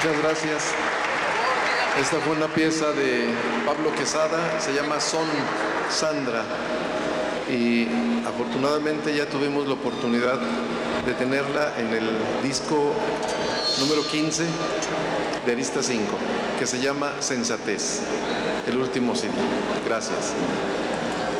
Muchas gracias. Esta fue una pieza de Pablo Quesada, se llama Son Sandra. Y afortunadamente ya tuvimos la oportunidad de tenerla en el disco número 15 de Arista 5, que se llama Sensatez, el último CD. Gracias.